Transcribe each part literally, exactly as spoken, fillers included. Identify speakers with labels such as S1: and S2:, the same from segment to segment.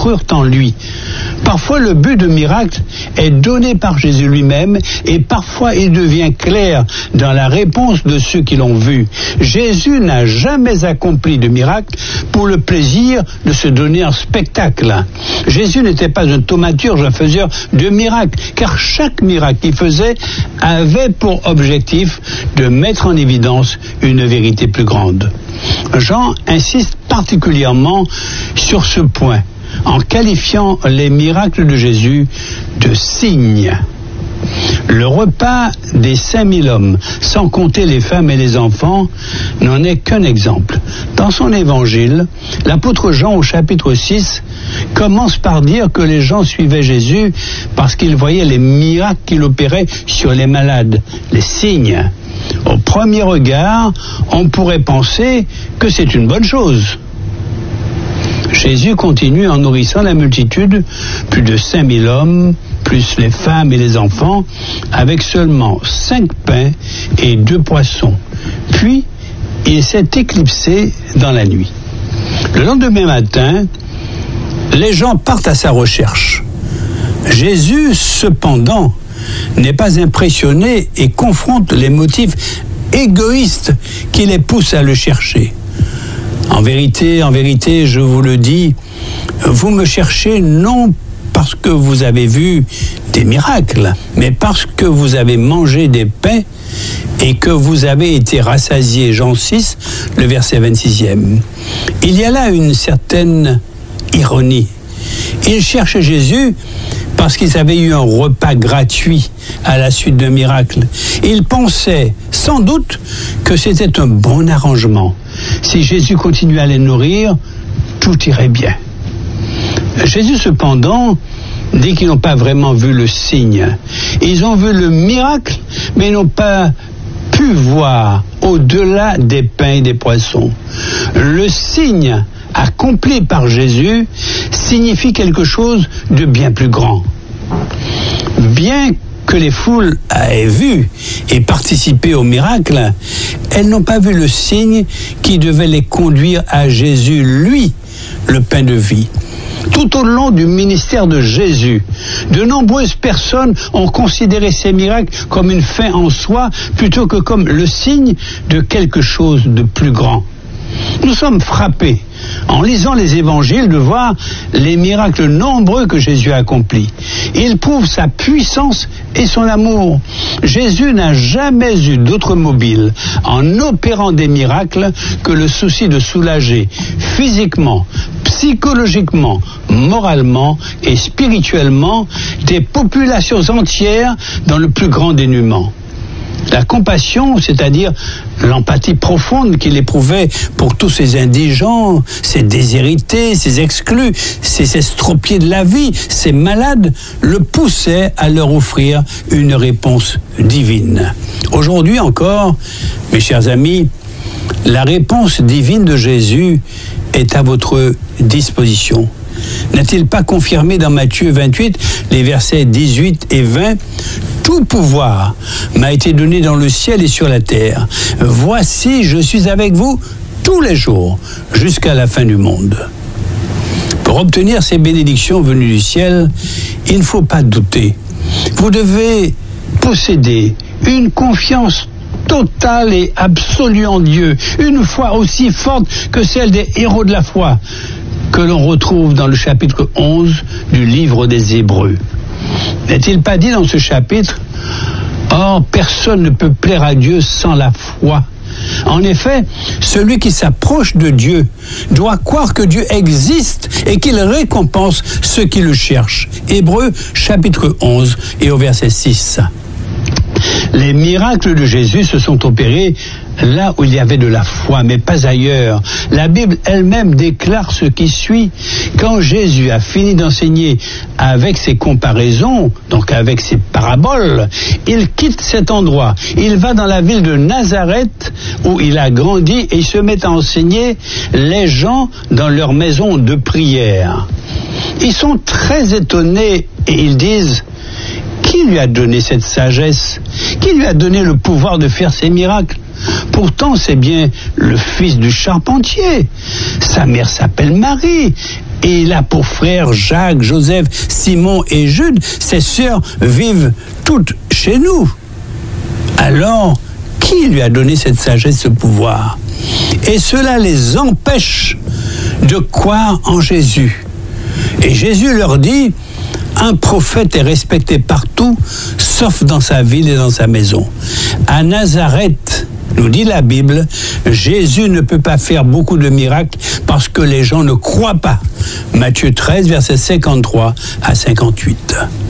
S1: crurent en lui. Parfois, le but de miracle est donné par Jésus lui-même et parfois il devient clair dans la réponse de ceux qui l'ont vu. Jésus n'a jamais accompli de miracle pour le plaisir de se donner un spectacle. Jésus n'était pas un thaumaturge, un faiseur de miracles, car chaque miracle qu'il faisait avait pour objectif de mettre en évidence une vérité plus grande. Jean insiste particulièrement sur ce point, en qualifiant les miracles de Jésus de signes. Le repas des cinq mille hommes, sans compter les femmes et les enfants, n'en est qu'un exemple. Dans son évangile, l'apôtre Jean au chapitre six commence par dire que les gens suivaient Jésus parce qu'ils voyaient les miracles qu'il opérait sur les malades, les signes. Au premier regard, on pourrait penser que c'est une bonne chose. Jésus continue en nourrissant la multitude, plus de cinq mille hommes, plus les femmes et les enfants, avec seulement cinq pains et deux poissons. Puis, il s'est éclipsé dans la nuit. Le lendemain matin, les gens partent à sa recherche. Jésus, cependant, n'est pas impressionné et confronte les motifs égoïstes qui les poussent à le chercher. En vérité, en vérité, je vous le dis, vous me cherchez non parce que vous avez vu des miracles, mais parce que vous avez mangé des pains et que vous avez été rassasiés. Jean six, le verset vingt-sixième. Il y a là une certaine ironie. Ils cherchent Jésus parce qu'ils avaient eu un repas gratuit à la suite d'un miracle. Ils pensaient sans doute que c'était un bon arrangement. Si Jésus continuait à les nourrir, tout irait bien. Jésus, cependant, dit qu'ils n'ont pas vraiment vu le signe. Ils ont vu le miracle, mais ils n'ont pas pu voir au-delà des pains et des poissons. Le signe accompli par Jésus signifie quelque chose de bien plus grand. Bien que les foules aient vu et participé au miracle, elles n'ont pas vu le signe qui devait les conduire à Jésus, lui, le pain de vie. Tout au long du ministère de Jésus, de nombreuses personnes ont considéré ces miracles comme une fin en soi plutôt que comme le signe de quelque chose de plus grand. Nous sommes frappés, en lisant les évangiles, de voir les miracles nombreux que Jésus a accomplis. Il prouve sa puissance et son amour. Jésus n'a jamais eu d'autre mobile en opérant des miracles que le souci de soulager physiquement, psychologiquement, moralement et spirituellement des populations entières dans le plus grand dénuement. La compassion, c'est-à-dire l'empathie profonde qu'il éprouvait pour tous ces indigents, ces déshérités, ces exclus, ces estropiés de la vie, ces malades, le poussait à leur offrir une réponse divine. Aujourd'hui encore, mes chers amis, la réponse divine de Jésus est à votre disposition. N'a-t-il pas confirmé dans Matthieu vingt-huit, les versets dix-huit et vingt, « Tout pouvoir m'a été donné dans le ciel et sur la terre. Voici, je suis avec vous tous les jours, jusqu'à la fin du monde. » Pour obtenir ces bénédictions venues du ciel, il ne faut pas douter. Vous devez posséder une confiance totale et absolue en Dieu, une foi aussi forte que celle des héros de la foi, que l'on retrouve dans le chapitre onze du livre des Hébreux. N'est-il pas dit dans ce chapitre, « Or, personne ne peut plaire à Dieu sans la foi. » En effet, celui qui s'approche de Dieu doit croire que Dieu existe et qu'il récompense ceux qui le cherchent. Hébreux, chapitre onze et au verset six. Les miracles de Jésus se sont opérés là où il y avait de la foi, mais pas ailleurs. La Bible elle-même déclare ce qui suit. Quand Jésus a fini d'enseigner avec ses comparaisons, donc avec ses paraboles, il quitte cet endroit. Il va dans la ville de Nazareth où il a grandi et il se met à enseigner les gens dans leur maison de prière. Ils sont très étonnés et ils disent: qui lui a donné cette sagesse? Qui lui a donné le pouvoir de faire ces miracles? Pourtant, c'est bien le fils du charpentier. Sa mère s'appelle Marie. et il a pour frères Jacques, Joseph, Simon et Jude. Ses sœurs vivent toutes chez nous. Alors, qui lui a donné cette sagesse, ce pouvoir? Et cela les empêche de croire en Jésus. Et Jésus leur dit, un prophète est respecté partout, sauf dans sa ville et dans sa maison. À Nazareth, nous dit la Bible, Jésus ne peut pas faire beaucoup de miracles parce que les gens ne croient pas. Matthieu treize, versets cinquante-trois à cinquante-huit.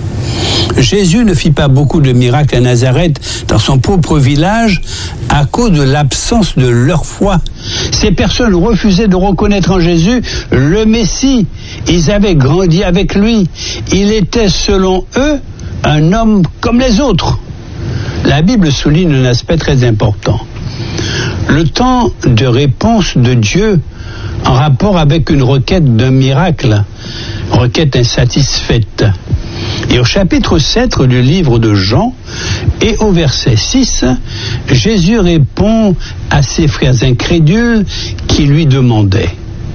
S1: Jésus ne fit pas beaucoup de miracles à Nazareth, dans son propre village, à cause de l'absence de leur foi. Ces personnes refusaient de reconnaître en Jésus le Messie. Ils avaient grandi avec lui. Il était, selon eux, un homme comme les autres. La Bible souligne un aspect très important. Le temps de réponse de Dieu en rapport avec une requête d'un miracle, requête insatisfaite. Et au chapitre sept du livre de Jean, et au verset six, Jésus répond à ses frères incrédules qui lui demandaient: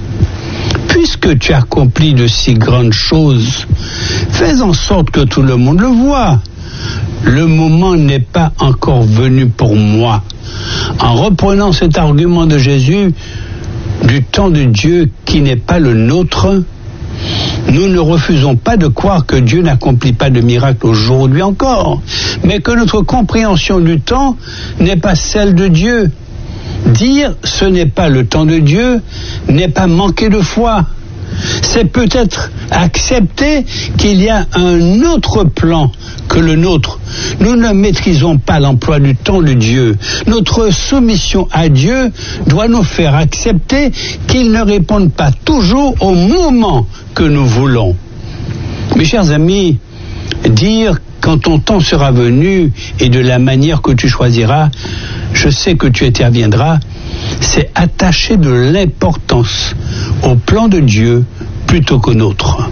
S1: « Puisque tu accomplis de si grandes choses, fais en sorte que tout le monde le voie. Le moment n'est pas encore venu pour moi. » En reprenant cet argument de Jésus du temps de Dieu qui n'est pas le nôtre, nous ne refusons pas de croire que Dieu n'accomplit pas de miracles aujourd'hui encore, mais que notre compréhension du temps n'est pas celle de Dieu. Dire ce n'est pas le temps de Dieu n'est pas manquer de foi. C'est peut-être accepter qu'il y a un autre plan que le nôtre. Nous ne maîtrisons pas l'emploi du temps de Dieu. Notre soumission à Dieu doit nous faire accepter qu'il ne réponde pas toujours au moment que nous voulons. Mes chers amis, dire quand ton temps sera venu et de la manière que tu choisiras, je sais que tu interviendras, c'est attacher de l'importance au plan de Dieu plutôt qu'au nôtre.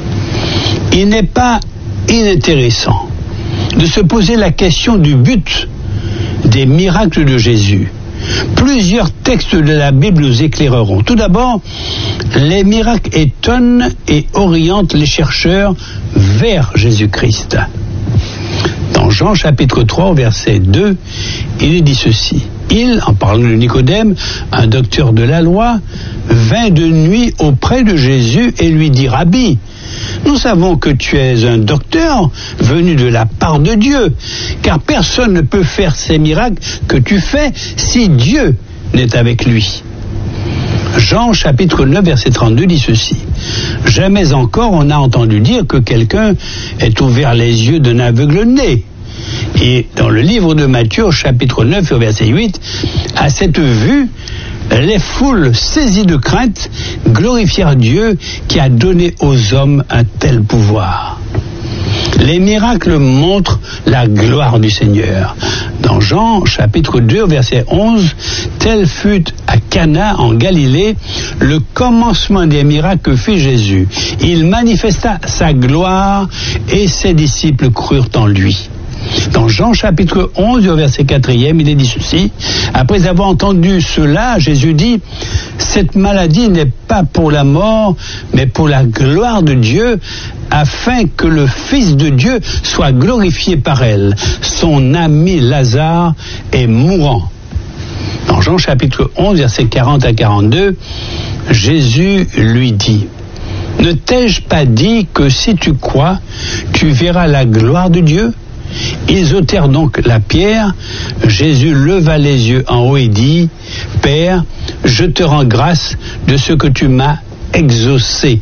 S1: Il n'est pas inintéressant de se poser la question du but des miracles de Jésus. Plusieurs textes de la Bible nous éclaireront. Tout d'abord, les miracles étonnent et orientent les chercheurs vers Jésus-Christ. Dans Jean chapitre trois, verset deux, il est dit ceci: « Il, en parlant de Nicodème, un docteur de la loi, vint de nuit auprès de Jésus et lui dit: Rabbi, nous savons que tu es un docteur venu de la part de Dieu, car personne ne peut faire ces miracles que tu fais si Dieu n'est avec lui. » Jean chapitre neuf, verset trente-deux dit ceci: « Jamais encore on a entendu dire que quelqu'un ait ouvert les yeux d'un aveugle-né. » Et dans le livre de Matthieu, chapitre neuf, verset huit, à cette vue, les foules saisies de crainte glorifièrent Dieu qui a donné aux hommes un tel pouvoir. Les miracles montrent la gloire du Seigneur. Dans Jean chapitre deux, verset onze, tel fut à Cana en Galilée le commencement des miracles que fit Jésus. Il manifesta sa gloire et ses disciples crurent en lui. Dans Jean chapitre onze, verset quatrième, il est dit ceci: après avoir entendu cela, Jésus dit: cette maladie n'est pas pour la mort, mais pour la gloire de Dieu, afin que le Fils de Dieu soit glorifié par elle. Son ami Lazare est mourant. Dans Jean chapitre onze, versets quarante à quarante-deux, Jésus lui dit: ne t'ai-je pas dit que si tu crois, tu verras la gloire de Dieu? Ils ôtèrent donc la pierre. Jésus leva les yeux en haut et dit: Père, je te rends grâce de ce que tu m'as exaucé.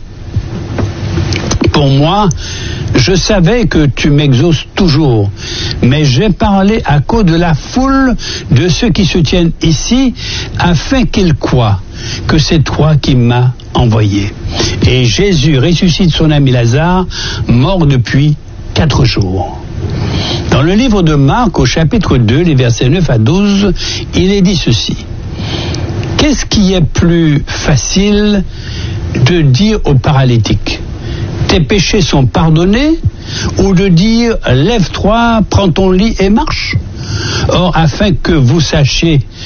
S1: Pour moi, je savais que tu m'exauces toujours, mais j'ai parlé à cause de la foule de ceux qui se tiennent ici, afin qu'ils croient que c'est toi qui m'as envoyé. Et Jésus ressuscite son ami Lazare, mort depuis quatre jours. Dans le livre de Marc, au chapitre deux, les versets neuf à douze, il est dit ceci: qu'est-ce qui est plus facile de dire au paralytique: tes péchés sont pardonnés, ou de dire: lève-toi, prends ton lit et marche? Or, afin que vous sachiez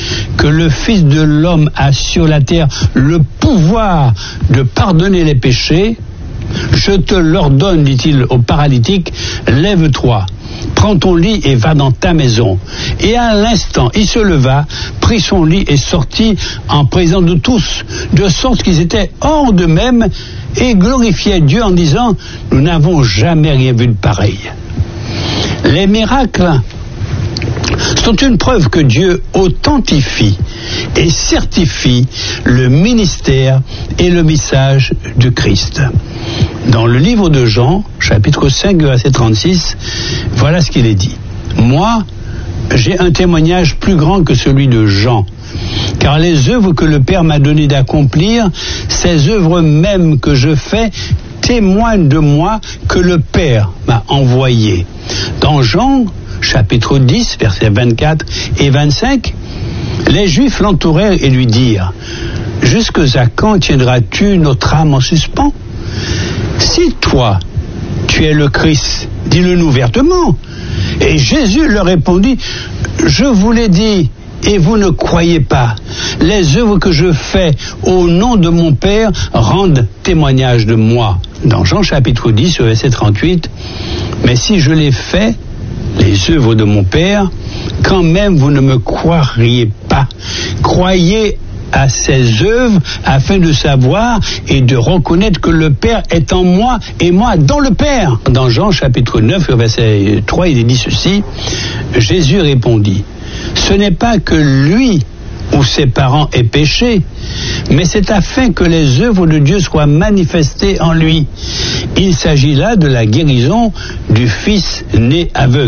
S1: que le Fils de l'homme a sur la terre le pouvoir de pardonner les péchés, je te l'ordonne, dit-il au paralytique, lève-toi, prends ton lit et va dans ta maison. Et à l'instant, il se leva, prit son lit et sortit en présence de tous, de sorte qu'ils étaient hors d'eux-mêmes et glorifiaient Dieu en disant, nous n'avons jamais rien vu de pareil. Les miracles sont une preuve que Dieu authentifie et certifie le ministère et le message de Christ. Dans le livre de Jean, chapitre cinq, verset trente-six, voilà ce qu'il est dit. Moi, j'ai un témoignage plus grand que celui de Jean, car les œuvres que le Père m'a donné d'accomplir, ces œuvres mêmes que je fais, témoignent de moi que le Père m'a envoyé. Dans Jean, chapitre dix, versets vingt-quatre et vingt-cinq, les Juifs l'entourèrent et lui dirent, « Jusqu'à quand tiendras-tu notre âme en suspens ? Si toi, tu es le Christ, dis-le-nous ouvertement. » Et Jésus leur répondit, « Je vous l'ai dit, et vous ne croyez pas. Les œuvres que je fais au nom de mon Père rendent témoignage de moi. » Dans Jean chapitre dix, verset trente-huit, « Mais si je les fais, les œuvres de mon Père, quand même vous ne me croiriez pas. Croyez à ces œuvres afin de savoir et de reconnaître que le Père est en moi et moi dans le Père. » Dans Jean chapitre neuf, verset trois, il est dit ceci, Jésus répondit, « Ce n'est pas que lui ou ses parents aient péché, mais c'est afin que les œuvres de Dieu soient manifestées en lui. Il s'agit là de la guérison du fils né aveugle. »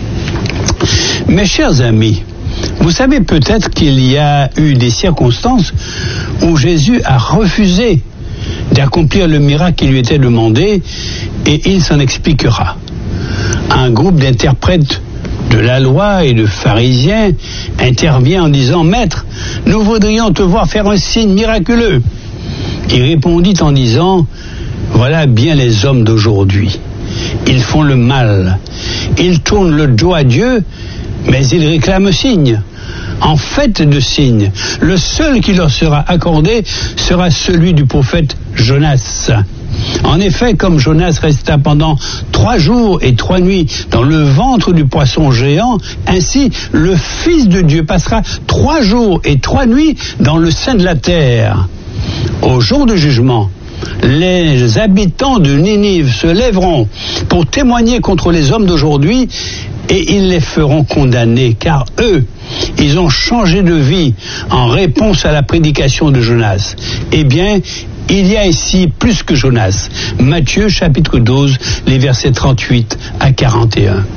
S1: Mes chers amis, vous savez peut-être qu'il y a eu des circonstances où Jésus a refusé d'accomplir le miracle qui lui était demandé, et il s'en expliquera. Un groupe d'interprètes de la loi et de pharisiens intervient en disant, « Maître, nous voudrions te voir faire un signe miraculeux. » Il répondit en disant, « Voilà bien les hommes d'aujourd'hui. Ils font le mal. Ils tournent le dos à Dieu, mais ils réclament un signe. En fait de signe, le seul qui leur sera accordé sera celui du prophète Jonas. En effet, comme Jonas resta pendant trois jours et trois nuits dans le ventre du poisson géant, ainsi le Fils de Dieu passera trois jours et trois nuits dans le sein de la terre. Au jour du jugement, les habitants de Ninive se lèveront pour témoigner contre les hommes d'aujourd'hui, et ils les feront condamner, car eux, ils ont changé de vie en réponse à la prédication de Jonas. Eh bien, il y a ici plus que Jonas. Matthieu chapitre douze, les versets trente-huit à quarante et un.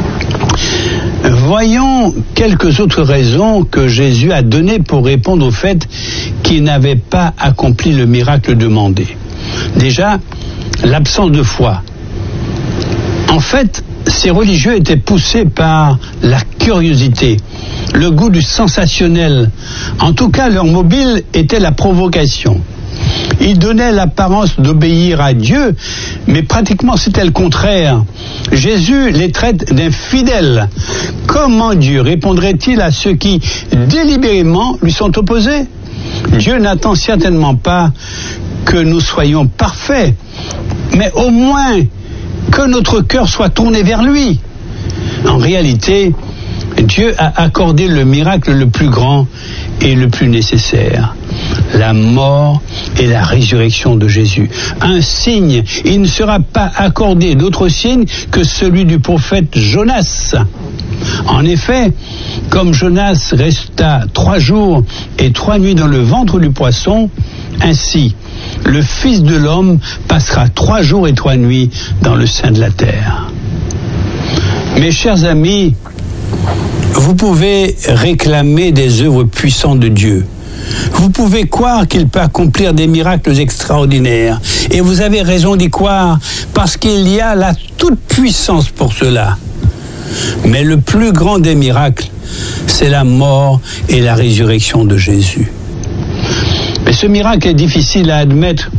S1: Voyons quelques autres raisons que Jésus a données pour répondre au fait qu'il n'avait pas accompli le miracle demandé. Déjà, l'absence de foi. En fait, ces religieux étaient poussés par la curiosité, le goût du sensationnel. En tout cas, leur mobile était la provocation. Ils donnaient l'apparence d'obéir à Dieu, mais pratiquement c'était le contraire. Jésus les traite d'infidèles. Comment Dieu répondrait-il à ceux qui délibérément lui sont opposés ? Dieu n'attend certainement pas que nous soyons parfaits, mais au moins que notre cœur soit tourné vers lui. En réalité, Dieu a accordé le miracle le plus grand et le plus nécessaire, la mort et la résurrection de Jésus. Un signe, il ne sera pas accordé d'autre signe que celui du prophète Jonas. En effet, comme Jonas resta trois jours et trois nuits dans le ventre du poisson, ainsi le Fils de l'homme passera trois jours et trois nuits dans le sein de la terre. Mes chers amis, vous pouvez réclamer des œuvres puissantes de Dieu. Vous pouvez croire qu'il peut accomplir des miracles extraordinaires. Et vous avez raison d'y croire, parce qu'il y a la toute-puissance pour cela. Mais le plus grand des miracles, c'est la mort et la résurrection de Jésus. Mais ce miracle est difficile à admettre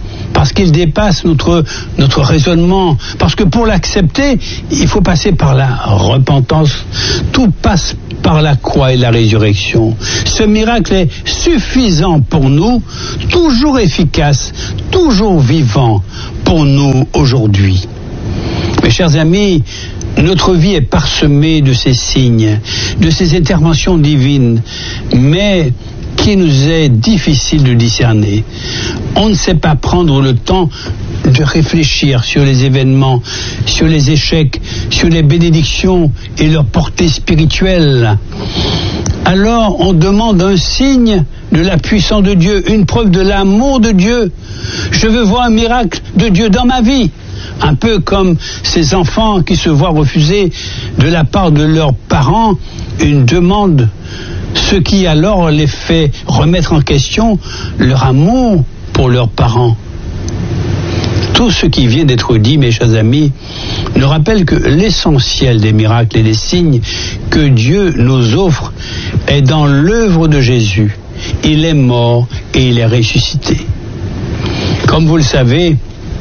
S1: parce qu'il dépasse notre, notre raisonnement, parce que pour l'accepter, il faut passer par la repentance. Tout passe par la croix et la résurrection. Ce miracle est suffisant pour nous, toujours efficace, toujours vivant pour nous aujourd'hui. Mes chers amis, notre vie est parsemée de ces signes, de ces interventions divines, mais qui nous est difficile de discerner. On ne sait pas prendre le temps de réfléchir sur les événements, sur les échecs, sur les bénédictions et leur portée spirituelle. Alors on demande un signe de la puissance de Dieu, une preuve de l'amour de Dieu. Je veux voir un miracle de Dieu dans ma vie. Un peu comme ces enfants qui se voient refuser de la part de leurs parents une demande, ce qui alors les fait remettre en question leur amour pour leurs parents. Tout ce qui vient d'être dit, mes chers amis, nous rappelle que l'essentiel des miracles et des signes que Dieu nous offre est dans l'œuvre de Jésus. Il est mort et il est ressuscité. Comme vous le savez,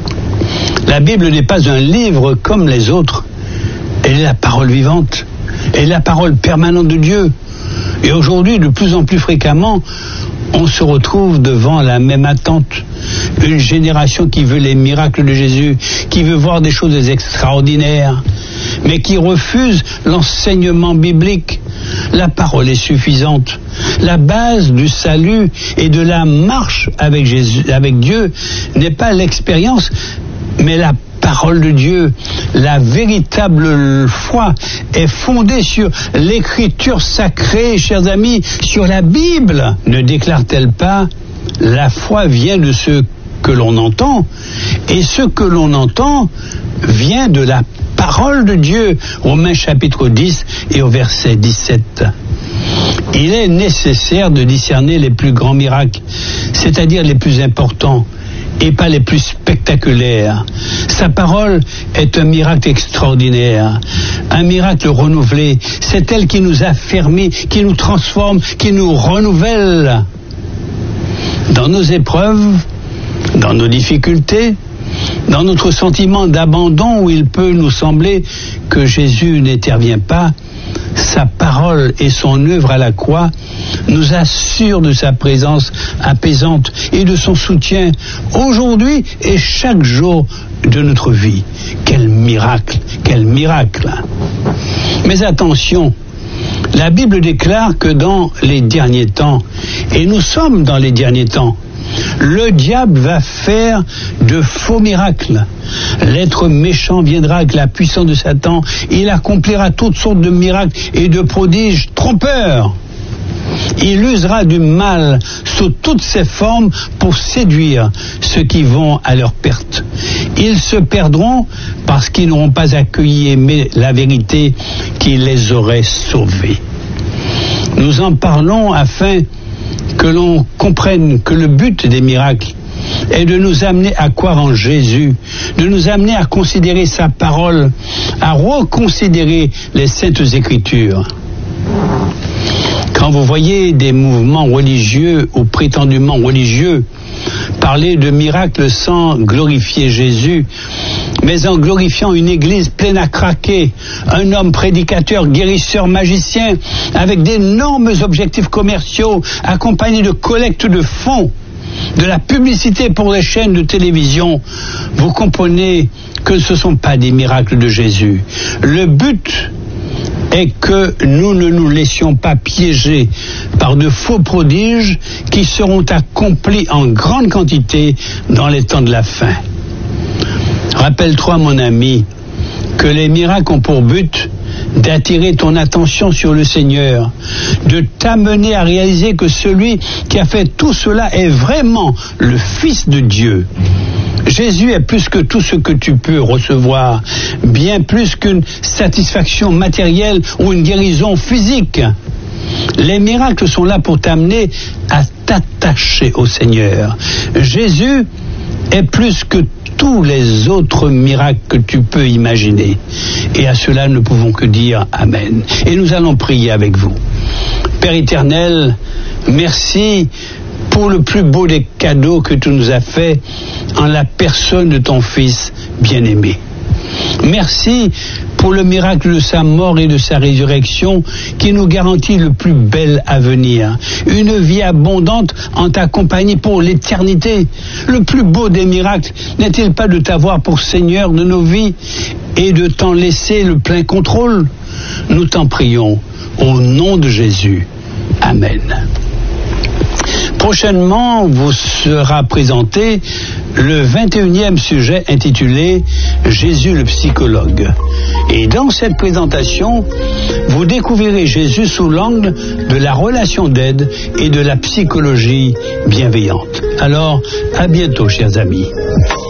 S1: la Bible n'est pas un livre comme les autres. Elle est la parole vivante. Elle est la parole permanente de Dieu. Et aujourd'hui, de plus en plus fréquemment, on se retrouve devant la même attente. Une génération qui veut les miracles de Jésus, qui veut voir des choses extraordinaires, mais qui refuse l'enseignement biblique. La parole est suffisante. La base du salut et de la marche avec Jésus, avec Dieu, n'est pas l'expérience, mais la parole de Dieu. La véritable foi est fondée sur l'écriture sacrée, chers amis, sur la Bible. Ne déclare-t-elle pas: la foi vient de ce que l'on entend, et ce que l'on entend vient de la parole de Dieu. Romains chapitre dix et au verset dix-sept. Il est nécessaire de discerner les plus grands miracles, c'est-à-dire les plus importants, et pas les plus spectaculaires. Sa parole est un miracle extraordinaire, un miracle renouvelé. C'est elle qui nous affermit, qui nous transforme, qui nous renouvelle. Dans nos épreuves, dans nos difficultés, dans notre sentiment d'abandon où il peut nous sembler que Jésus n'intervient pas, sa parole et son œuvre à la croix nous assurent de sa présence apaisante et de son soutien aujourd'hui et chaque jour de notre vie. Quel miracle, quel miracle! Mais attention, la Bible déclare que dans les derniers temps, et nous sommes dans les derniers temps, le diable va faire de faux miracles. L'être méchant viendra avec la puissance de Satan. Il accomplira toutes sortes de miracles et de prodiges trompeurs. Il usera du mal sous toutes ses formes pour séduire ceux qui vont à leur perte. Ils se perdront parce qu'ils n'auront pas accueilli et aimé la vérité qui les aurait sauvés. Nous en parlons afin que l'on comprenne que le but des miracles est de nous amener à croire en Jésus, de nous amener à considérer sa parole, à reconsidérer les saintes écritures. Quand vous voyez des mouvements religieux ou prétendument religieux parler de miracles sans glorifier Jésus, mais en glorifiant une église pleine à craquer, un homme prédicateur, guérisseur, magicien, avec d'énormes objectifs commerciaux, accompagnés de collectes de fonds, de la publicité pour les chaînes de télévision, vous comprenez que ce ne sont pas des miracles de Jésus. Le but est que nous ne nous laissions pas piéger par de faux prodiges qui seront accomplis en grande quantité dans les temps de la fin. Rappelle-toi, mon ami, que les miracles ont pour but d'attirer ton attention sur le Seigneur, de t'amener à réaliser que celui qui a fait tout cela est vraiment le Fils de Dieu. Jésus est plus que tout ce que tu peux recevoir, bien plus qu'une satisfaction matérielle ou une guérison physique. Les miracles sont là pour t'amener à t'attacher au Seigneur. Jésus est plus que tous les autres miracles que tu peux imaginer. Et à cela, nous ne pouvons que dire Amen. Et nous allons prier avec vous. Père éternel, merci pour le plus beau des cadeaux que tu nous as fait en la personne de ton Fils bien-aimé. Merci pour le miracle de sa mort et de sa résurrection qui nous garantit le plus bel avenir. Une vie abondante en ta compagnie pour l'éternité. Le plus beau des miracles n'est-il pas de t'avoir pour Seigneur de nos vies et de t'en laisser le plein contrôle? Nous t'en prions au nom de Jésus. Amen. Prochainement vous sera présenté le vingt et unième sujet intitulé « Jésus le psychologue ». Et dans cette présentation, vous découvrirez Jésus sous l'angle de la relation d'aide et de la psychologie bienveillante. Alors, à bientôt, chers amis.